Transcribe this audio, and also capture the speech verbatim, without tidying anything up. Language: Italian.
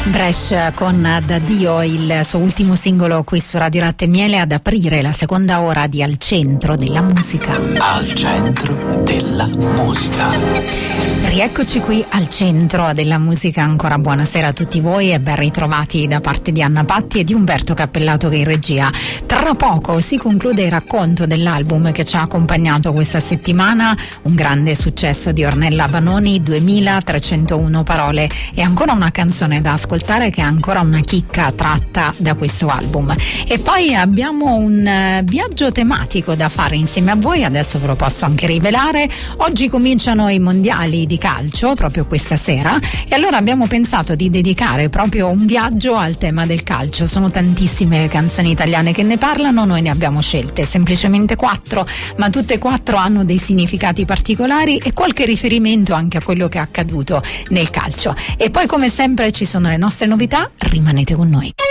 Brescia con D'Addio, il suo ultimo singolo qui su Radio Latte e Miele, ad aprire la seconda ora di Al Centro della Musica. Al Centro della Musica. Rieccoci qui al Centro della Musica, ancora buonasera a tutti voi e ben ritrovati da parte di Anna Patti e di Umberto Cappellato che in regia. Tra poco si conclude il racconto dell'album che ci ha accompagnato questa settimana, un grande successo di Ornella Vanoni, duemilatrecentouno parole, e ancora una canzone da ascoltare che è ancora una chicca tratta da questo album. E poi abbiamo un uh, viaggio tematico da fare insieme a voi, adesso ve lo posso anche rivelare. Oggi cominciano i mondiali di calcio proprio questa sera e allora abbiamo pensato di dedicare proprio un viaggio al tema del calcio. Sono tantissime le canzoni italiane che ne parlano, noi ne abbiamo scelte semplicemente quattro, ma tutte e quattro hanno dei significati particolari e qualche riferimento anche a quello che è accaduto nel calcio. E poi come sempre ci sono le nostre novità, rimanete con noi.